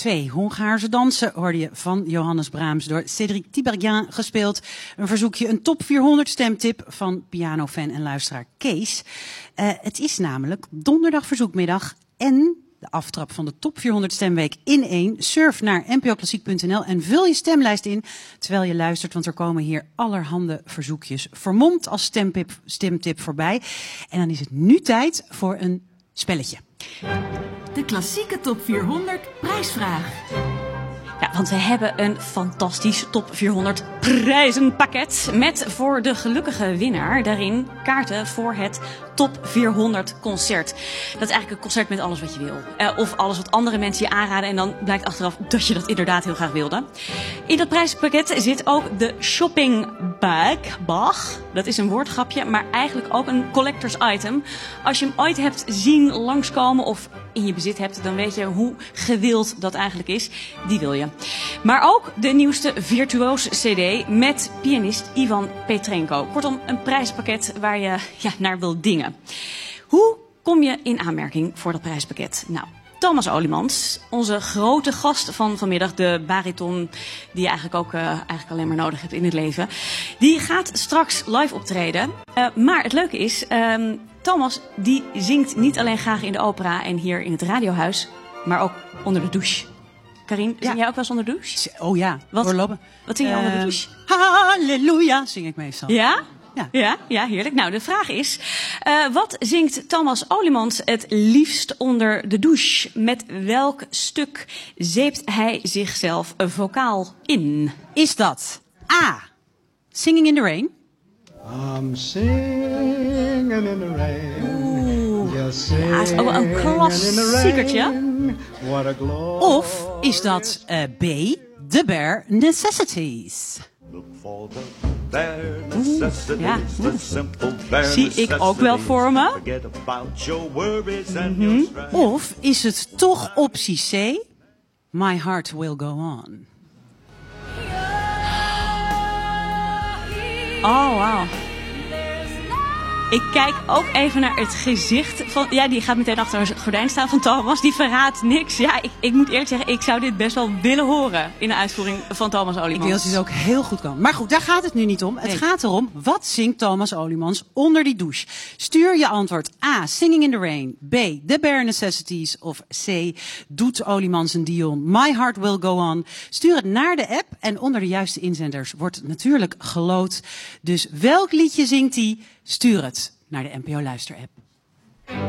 2. Hongaarse dansen hoorde je van Johannes Brahms door Cédric Tiberghien gespeeld. Een verzoekje, een top 400 stemtip van pianofan en luisteraar Kees. Het is namelijk donderdag verzoekmiddag en de aftrap van de top 400 stemweek in 1. Surf naar npoklassiek.nl en vul je stemlijst in terwijl je luistert, want er komen hier allerhande verzoekjes vermomd als stemtip voorbij. En dan is het nu tijd voor een spelletje. De klassieke top 400 prijsvraag. Ja, want we hebben een fantastisch top 400 prijzenpakket met voor de gelukkige winnaar daarin kaarten voor het top 400 concert. Dat is eigenlijk een concert met alles wat je wil. Of alles wat andere mensen je aanraden en dan blijkt achteraf dat je dat inderdaad heel graag wilde. In dat prijzenpakket zit ook de shopping bag. Dat is een woordgrapje, maar eigenlijk ook een collectors item. Als je hem ooit hebt zien langskomen of in je bezit hebt, dan weet je hoe gewild dat eigenlijk is. Die wil je. Maar ook de nieuwste virtuoos CD met pianist Ivan Petrenko. Kortom, een prijzenpakket waar je naar wil dingen. Hoe kom je in aanmerking voor dat prijzenpakket? Nou, Thomas Oliemans, onze grote gast van vanmiddag, de bariton die je eigenlijk ook alleen maar nodig hebt in het leven. Die gaat straks live optreden. Maar het leuke is, Thomas die zingt niet alleen graag in de opera en hier in het radiohuis, maar ook onder de douche. Karin, zing jij ook wel eens onder de douche? Oh ja, doorlopen. Wat zing je onder de douche? Halleluja, zing ik meestal. Ja? Ja, heerlijk. Nou, de vraag is, wat zingt Thomas Oliemans het liefst onder de douche? Met welk stuk zeept hij zichzelf vocaal in? Is dat A, Singing in the Rain? I'm singing in the rain. Ja, is ook wel een klassiekertje. Of is dat B, The Bare Necessities? Zie ik ook wel voor me. Of is het toch optie C, My Heart Will Go On? Oh, wauw. Ik kijk ook even naar het gezicht van... Ja, die gaat meteen achter een gordijn staan van Thomas. Die verraadt niks. Ja, ik moet eerlijk zeggen, ik zou dit best wel willen horen in de uitvoering van Thomas Oliemans. Ik wil dat het ook heel goed kan. Maar goed, daar gaat het nu niet om. Het gaat erom, wat zingt Thomas Oliemans onder die douche? Stuur je antwoord A, Singing in the Rain. B, The Bare Necessities. Of C, doet Oliemans en Dion, My Heart Will Go On. Stuur het naar de app en onder de juiste inzenders wordt natuurlijk geloot. Dus welk liedje zingt hij? Stuur het naar de NPO Luister app.